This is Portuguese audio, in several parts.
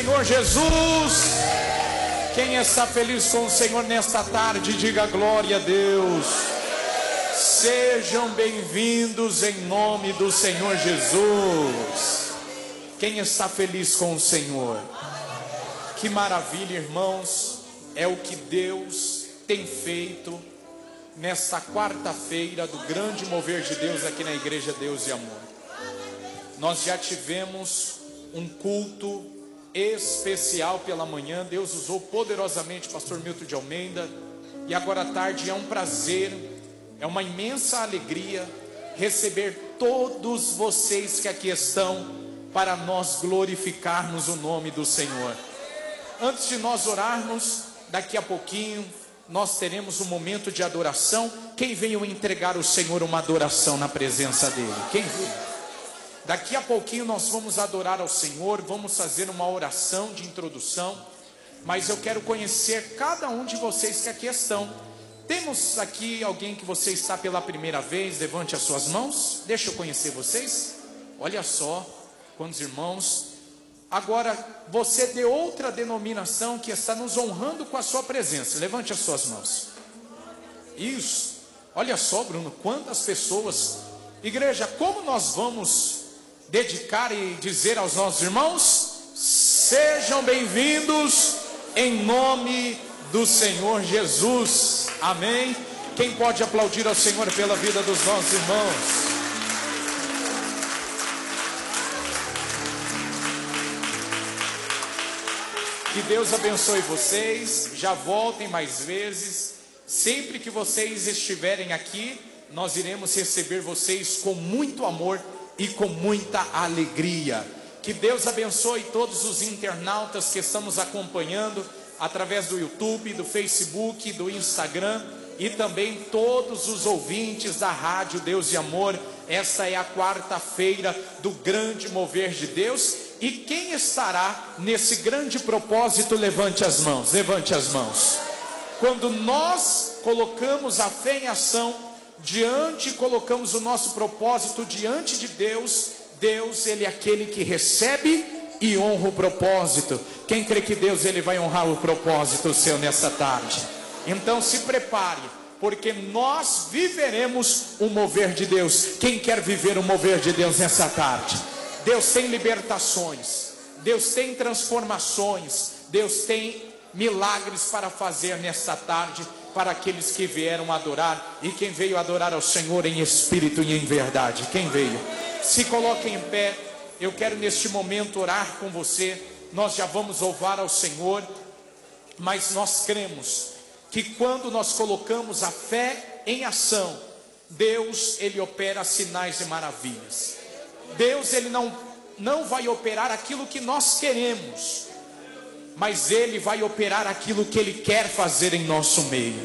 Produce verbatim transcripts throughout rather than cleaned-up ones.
Senhor Jesus? Quem está feliz com o Senhor nesta tarde, diga glória a Deus. Sejam bem-vindos em nome do Senhor Jesus. Quem está feliz com o Senhor? Que maravilha, irmãos, é o que Deus tem feito nesta quarta-feira do grande mover de Deus aqui na Igreja Deus e Amor. Nós já tivemos um culto especial pela manhã. Deus usou poderosamente o pastor Milton de Almeida. E agora à tarde é um prazer, é uma imensa alegria receber todos vocês que aqui estão para nós glorificarmos o nome do Senhor. Antes de nós orarmos, daqui a pouquinho nós teremos um momento de adoração. Quem veio entregar ao Senhor uma adoração na presença dele? Quem veio? Daqui a pouquinho nós vamos adorar ao Senhor, vamos fazer uma oração de introdução, mas eu quero conhecer cada um de vocês que aqui estão. Temos aqui alguém que você está pela primeira vez? Levante as suas mãos, deixa eu conhecer vocês. Olha só, quantos irmãos. Agora, você de outra denominação que está nos honrando com a sua presença, levante as suas mãos. Isso, olha só, Bruno, quantas pessoas. Igreja, como nós vamos dedicar e dizer aos nossos irmãos: sejam bem-vindos em nome do Senhor Jesus, amém? Quem pode aplaudir ao Senhor pela vida dos nossos irmãos? Que Deus abençoe vocês, já voltem mais vezes. Sempre que vocês estiverem aqui, nós iremos receber vocês com muito amor e com muita alegria. Que Deus abençoe todos os internautas que estamos acompanhando através do YouTube, do Facebook, do Instagram, e também todos os ouvintes da Rádio Deus e Amor. Esta é a quarta-feira do grande mover de Deus. E quem estará nesse grande propósito? Levante as mãos, levante as mãos. Quando nós colocamos a fé em ação diante, colocamos o nosso propósito diante de Deus, Deus, Ele é aquele que recebe e honra o propósito. Quem crê que Deus, Ele vai honrar o propósito seu nessa tarde? Então se prepare, porque nós viveremos o mover de Deus. Quem quer viver o mover de Deus nessa tarde? Deus tem libertações, Deus tem transformações, Deus tem milagres para fazer nesta tarde, para aqueles que vieram adorar, e quem veio adorar ao Senhor em espírito e em verdade. Quem veio? Se coloque em pé. Eu quero neste momento orar com você. Nós já vamos louvar ao Senhor, mas nós cremos que quando nós colocamos a fé em ação, Deus, Ele opera sinais e maravilhas. Deus, Ele não, não vai operar aquilo que nós queremos, mas Ele vai operar aquilo que Ele quer fazer em nosso meio.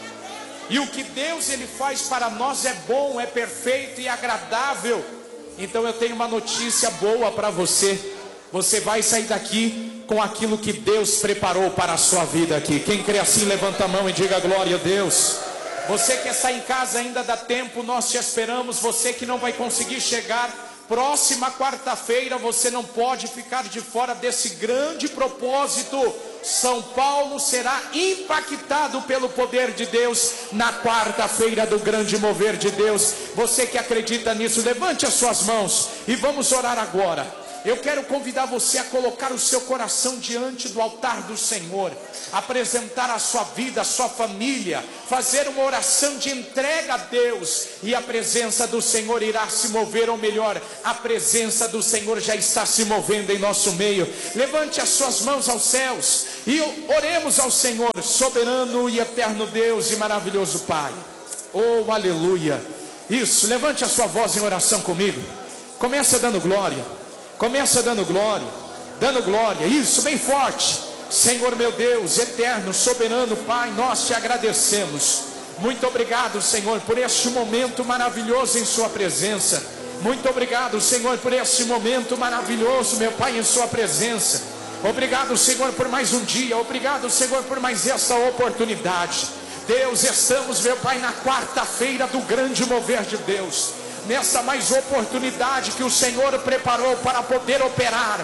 E o que Deus, Ele faz para nós é bom, é perfeito e agradável. Então eu tenho uma notícia boa para você. Você vai sair daqui com aquilo que Deus preparou para a sua vida aqui. Quem crê assim, levanta a mão e diga glória a Deus. Você que está em casa, ainda dá tempo, nós te esperamos. Você que não vai conseguir chegar, próxima quarta-feira, você não pode ficar de fora desse grande propósito. São Paulo será impactado pelo poder de Deus na quarta-feira do grande mover de Deus. Você que acredita nisso, levante as suas mãos e vamos orar agora. Eu quero convidar você a colocar o seu coração diante do altar do Senhor, apresentar a sua vida, a sua família, fazer uma oração de entrega a Deus, e a presença do Senhor irá se mover, ou melhor, a presença do Senhor já está se movendo em nosso meio. Levante as suas mãos aos céus e oremos ao Senhor. Soberano e eterno Deus e maravilhoso Pai, oh aleluia. Isso, levante a sua voz em oração comigo. Começa dando glória. Começa dando glória, dando glória, isso, bem forte. Senhor meu Deus, eterno, soberano Pai, nós te agradecemos. Muito obrigado, Senhor, por este momento maravilhoso em sua presença. Muito obrigado, Senhor, por este momento maravilhoso, meu Pai, em sua presença. Obrigado, Senhor, por mais um dia. Obrigado, Senhor, por mais esta oportunidade. Deus, estamos, meu Pai, na quarta-feira do grande mover de Deus. Nessa mais oportunidade que o Senhor preparou para poder operar,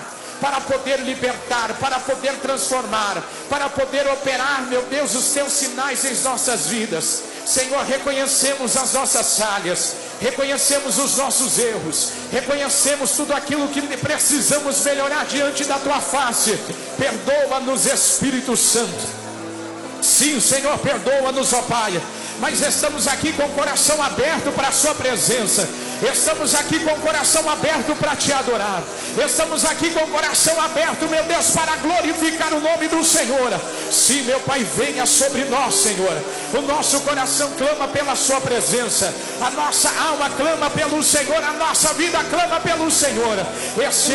para poder libertar, para poder transformar, para poder operar, meu Deus, os teus sinais em nossas vidas. Senhor, reconhecemos as nossas falhas, reconhecemos os nossos erros, reconhecemos tudo aquilo que precisamos melhorar diante da tua face. Perdoa-nos, Espírito Santo. Sim, Senhor, perdoa-nos, ó Pai. Mas estamos aqui com o coração aberto para a sua presença. Estamos aqui com o coração aberto para te adorar. Estamos aqui com o coração aberto, meu Deus, para glorificar o nome do Senhor. Sim, meu Pai, venha sobre nós, Senhor. O nosso coração clama pela sua presença. A nossa alma clama pelo Senhor. A nossa vida clama pelo Senhor. Esse